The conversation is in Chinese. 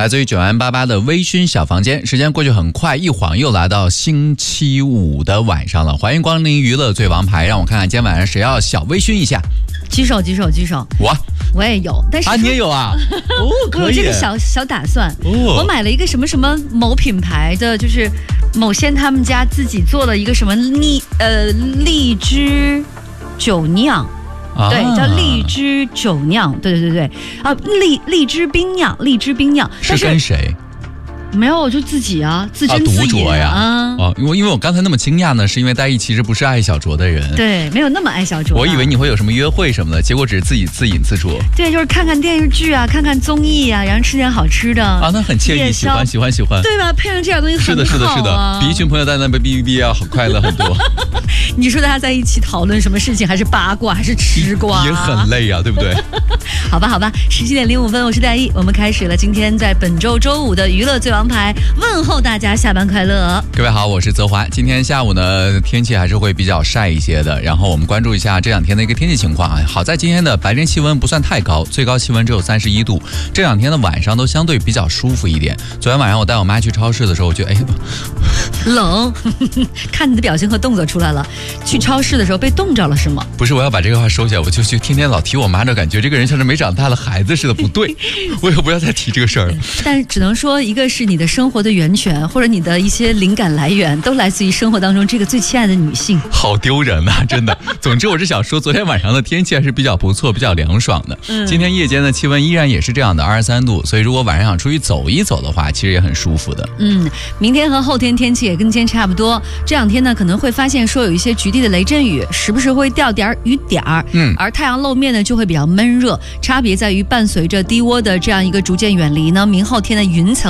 来自于9M88的微醺小房间。时间过去很快，一晃又来到星期五的晚上了。欢迎光临娱乐最王牌，让我看看今天晚上谁要小微醺一下。 举手。我也有，但是你也有啊？哦，可以。 我有这个小打算。我买了一个什么某品牌的，就是某仙他们家自己做了一个什么荔枝酒酿。对，叫荔枝酒酿，对啊，荔枝冰酿， 是跟谁？ 没有，我就自己啊，自斟自饮呀。因为我刚才那么惊讶呢，是因为大毅其实不是爱小酌的人， 对，没有那么爱小酌。 我以为你会有什么约会什么的，结果只是自己自饮自酌。 对，就是看看电视剧啊，看看综艺啊，然后吃点好吃的啊， 那很惬意，喜欢，对吧？配上这点东西很好啊。 是的，比一群朋友在那边哔哔哔要好快乐很多。 你说大家在一起讨论什么事情，还是八卦，还是吃瓜？ 也很累啊，对不对？ 好吧，17点05分，我是大毅，我们开始了今天在本周周五的娱乐最王牌，问候大家下班快乐。 各位好，我是泽华。今天下午呢，天气还是会比较晒一些的，然后我们关注一下这两天的一个天气情况啊。好在今天的白天气温不算太高，最高气温只有31度，这两天的晚上都相对比较舒服一点。昨天晚上我带我妈去超市的时候，我觉得冷，看你的表情和动作出来了。去超市的时候被冻着了是吗？ 不是，我要把这个话收起来，我就天天老提我妈的感觉，这个人像是没长大的孩子似的，不对，我以后不要再提这个事儿了。 但是只能说，一个是你的生活的源泉，或者你的一些灵感来源，都来自于生活当中这个最亲爱的女性。 好丢人啊，真的。总之我是想说，昨天晚上的天气还是比较不错，比较凉爽的。今天夜间的气温依然也是这样的23度，所以如果晚上想出去走一走的话，其实也很舒服的。 明天和后天天气也跟今天差不多。这两天呢，可能会发现说有一些局地的雷阵雨，时不时会掉点雨点儿。而太阳露面呢，就会比较闷热。差别在于伴随着低涡的这样一个逐渐远离呢，明后天的云层